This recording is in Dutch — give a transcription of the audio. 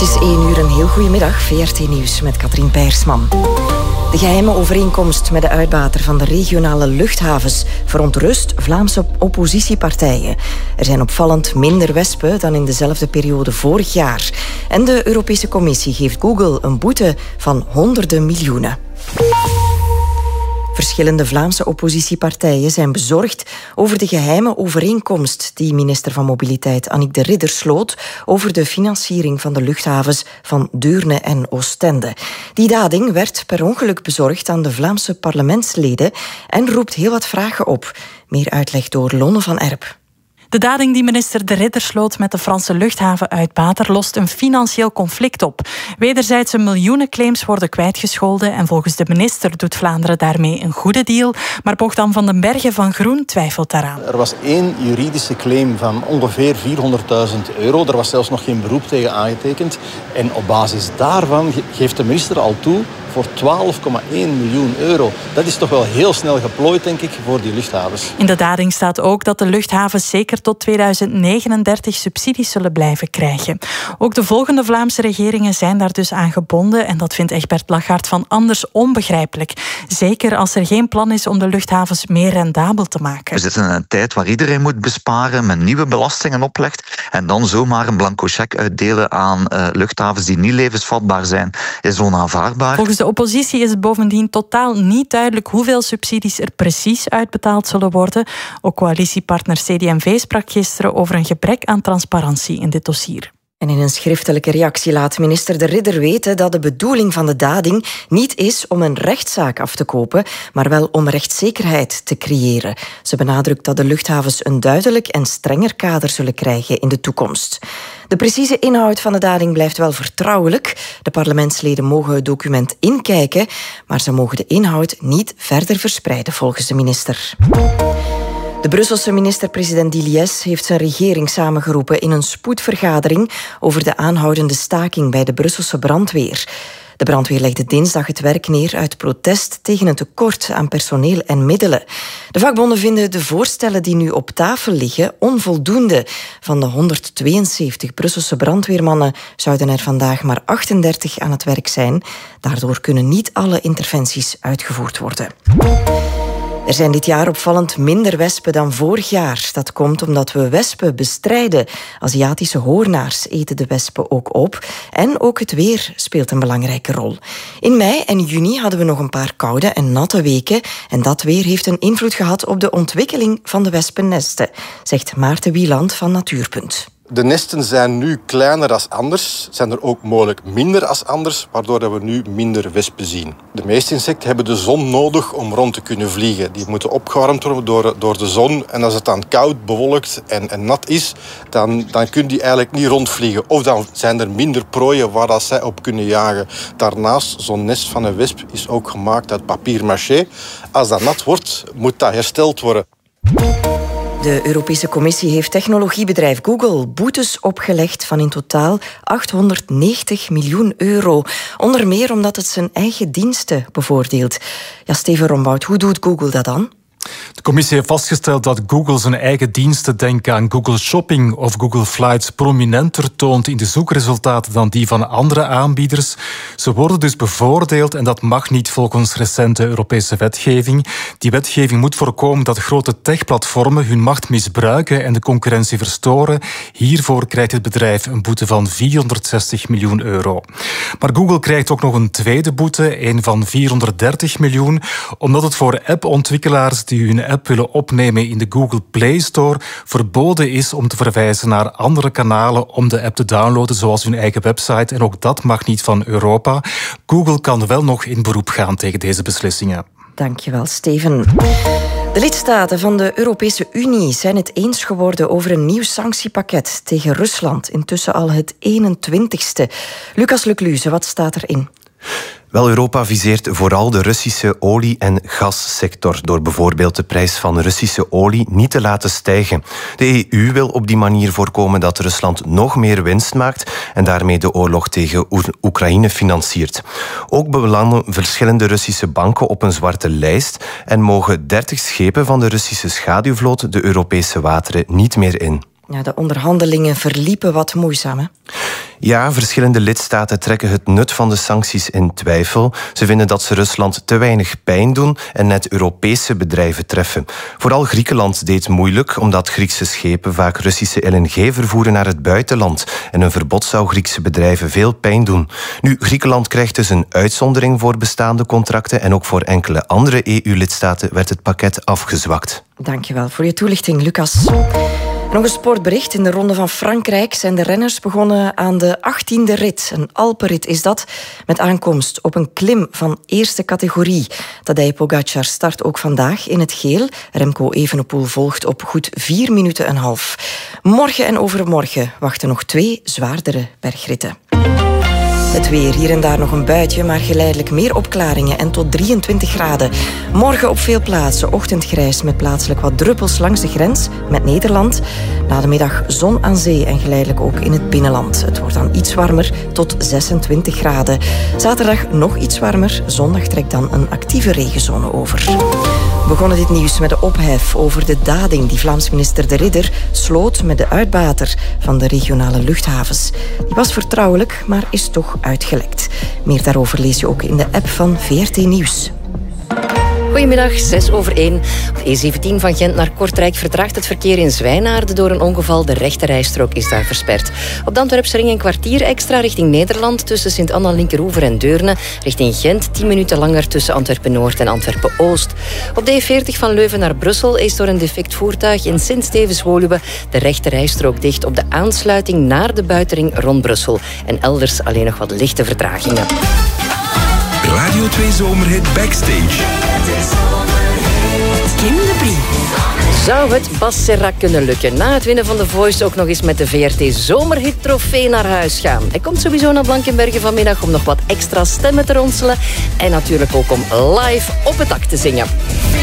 Het is 1 uur, een heel goedemiddag. VRT Nieuws met Katrien Peirsman. De geheime overeenkomst met de uitbater van de regionale luchthavens verontrust Vlaamse oppositiepartijen. Er zijn opvallend minder wespen dan in dezelfde periode vorig jaar. En de Europese Commissie geeft Google een boete van honderden miljoenen. Verschillende Vlaamse oppositiepartijen zijn bezorgd over de geheime overeenkomst die minister van Mobiliteit Annick de Ridder sloot over de financiering van de luchthavens van Deurne en Oostende. Die dading werd per ongeluk bezorgd aan de Vlaamse parlementsleden en roept heel wat vragen op. Meer uitleg door Lonne van Erp. De dading die minister De Ridder sloot met de Franse luchthavenuitbater lost een financieel conflict op. Wederzijdse miljoenen claims worden kwijtgescholden en volgens de minister doet Vlaanderen daarmee een goede deal. Maar Bogdan van den Bergen van Groen twijfelt daaraan. Er was 1 juridische claim van ongeveer €400.000. Er was zelfs nog geen beroep tegen aangetekend. En op basis daarvan geeft de minister al toe voor €12,1 miljoen. Dat is toch wel heel snel geplooid, denk ik, voor die luchthavens. In de dading staat ook dat de luchthavens zeker tot 2039 subsidies zullen blijven krijgen. Ook de volgende Vlaamse regeringen zijn daar dus aan gebonden en dat vindt Egbert Lachaert van Anders onbegrijpelijk. Zeker als er geen plan is om de luchthavens meer rendabel te maken. We zitten in een tijd waar iedereen moet besparen, met nieuwe belastingen oplegt en dan zomaar een blanco cheque uitdelen aan luchthavens die niet levensvatbaar zijn, is onaanvaardbaar. Volgens de oppositie is het bovendien totaal niet duidelijk hoeveel subsidies er precies uitbetaald zullen worden. Ook coalitiepartner CD&V sprak gisteren over een gebrek aan transparantie in dit dossier. En in een schriftelijke reactie laat minister De Ridder weten dat de bedoeling van de dading niet is om een rechtszaak af te kopen, maar wel om rechtszekerheid te creëren. Ze benadrukt dat de luchthavens een duidelijk en strenger kader zullen krijgen in de toekomst. De precieze inhoud van de dading blijft wel vertrouwelijk. De parlementsleden mogen het document inkijken, maar ze mogen de inhoud niet verder verspreiden volgens de minister. De Brusselse minister-president Diliès heeft zijn regering samengeroepen in een spoedvergadering over de aanhoudende staking bij de Brusselse brandweer. De brandweer legde dinsdag het werk neer uit protest tegen een tekort aan personeel en middelen. De vakbonden vinden de voorstellen die nu op tafel liggen onvoldoende. Van de 172 Brusselse brandweermannen zouden er vandaag maar 38 aan het werk zijn. Daardoor kunnen niet alle interventies uitgevoerd worden. Er zijn dit jaar opvallend minder wespen dan vorig jaar. Dat komt omdat we wespen bestrijden. Aziatische hoornaars eten de wespen ook op. En ook het weer speelt een belangrijke rol. In mei en juni hadden we nog een paar koude en natte weken. En dat weer heeft een invloed gehad op de ontwikkeling van de wespennesten, zegt Maarten Wieland van Natuurpunt. De nesten zijn nu kleiner dan anders, zijn er ook mogelijk minder dan anders, waardoor we nu minder wespen zien. De meeste insecten hebben de zon nodig om rond te kunnen vliegen. Die moeten opgewarmd worden door de zon. En als het dan koud, bewolkt en nat is, dan kunnen die eigenlijk niet rondvliegen. Of dan zijn er minder prooien waar dat zij op kunnen jagen. Daarnaast, zo'n nest van een wesp is ook gemaakt uit papier-mâché. Als dat nat wordt, moet dat hersteld worden. De Europese Commissie heeft technologiebedrijf Google boetes opgelegd van in totaal €890 miljoen. Onder meer omdat het zijn eigen diensten bevoordeelt. Ja, Steven Rombout, hoe doet Google dat dan? De commissie heeft vastgesteld dat Google zijn eigen diensten, denk aan Google Shopping of Google Flights, prominenter toont in de zoekresultaten dan die van andere aanbieders. Ze worden dus bevoordeeld en dat mag niet volgens recente Europese wetgeving. Die wetgeving moet voorkomen dat grote techplatformen hun macht misbruiken en de concurrentie verstoren. Hiervoor krijgt het bedrijf een boete van €460 miljoen. Maar Google krijgt ook nog een tweede boete, een van €430 miljoen, omdat het voor appontwikkelaars die hun app willen opnemen in de Google Play Store verboden is om te verwijzen naar andere kanalen om de app te downloaden, zoals hun eigen website. En ook dat mag niet van Europa. Google kan wel nog in beroep gaan tegen deze beslissingen. Dankjewel, Steven. De lidstaten van de Europese Unie zijn het eens geworden over een nieuw sanctiepakket tegen Rusland. Intussen al het 21ste. Lucas Lecluze, wat staat erin? Wel, Europa viseert vooral de Russische olie- en gassector door bijvoorbeeld de prijs van Russische olie niet te laten stijgen. De EU wil op die manier voorkomen dat Rusland nog meer winst maakt en daarmee de oorlog tegen Oekraïne financiert. Ook belanden verschillende Russische banken op een zwarte lijst en mogen 30 schepen van de Russische schaduwvloot de Europese wateren niet meer in. Ja, de onderhandelingen verliepen wat moeizaam, hè? Ja, verschillende lidstaten trekken het nut van de sancties in twijfel. Ze vinden dat ze Rusland te weinig pijn doen en net Europese bedrijven treffen. Vooral Griekenland deed moeilijk, omdat Griekse schepen vaak Russische LNG vervoeren naar het buitenland. En een verbod zou Griekse bedrijven veel pijn doen. Nu, Griekenland krijgt dus een uitzondering voor bestaande contracten en ook voor enkele andere EU-lidstaten werd het pakket afgezwakt. Dankjewel voor je toelichting, Lucas. Nog een sportbericht. In de Ronde van Frankrijk zijn de renners begonnen aan de 18e rit. Een Alpenrit is dat, met aankomst op een klim van eerste categorie. Tadej Pogacar start ook vandaag in het geel. Remco Evenepoel volgt op goed 4 minuten en half. Morgen en overmorgen wachten nog 2 zwaardere bergritten. Het weer, hier en daar nog een buitje, maar geleidelijk meer opklaringen en tot 23 graden. Morgen op veel plaatsen ochtendgrijs met plaatselijk wat druppels langs de grens met Nederland. Na de middag zon aan zee en geleidelijk ook in het binnenland. Het wordt dan iets warmer, tot 26 graden. Zaterdag nog iets warmer, zondag trekt dan een actieve regenzone over. We begonnen dit nieuws met de ophef over de dading die Vlaams minister De Ridder sloot met de uitbater van de regionale luchthavens. Die was vertrouwelijk, maar is toch uitgelekt. Meer daarover lees je ook in de app van VRT Nieuws. Goedemiddag, 1:06. Op de E17 van Gent naar Kortrijk vertraagt het verkeer in Zwijnaarden door een ongeval. De rechte rijstrook is daar versperd. Op de Antwerpse ring een kwartier extra richting Nederland tussen Sint-Anna, Linkeroever en Deurne. Richting Gent 10 minuten langer tussen Antwerpen-Noord en Antwerpen-Oost. Op de E40 van Leuven naar Brussel is door een defect voertuig in Sint-Stevens-Woluwe de rechte rijstrook dicht op de aansluiting naar de buitenring rond Brussel. En elders alleen nog wat lichte vertragingen. Radio 2 Zomerhit Backstage. Kim de Brie. Zou het Bas Serra kunnen lukken na het winnen van The Voice ook nog eens met de VRT Zomerhit trofee naar huis gaan? Hij komt sowieso naar Blankenberge vanmiddag om nog wat extra stemmen te ronselen en natuurlijk ook om live op het dak te zingen.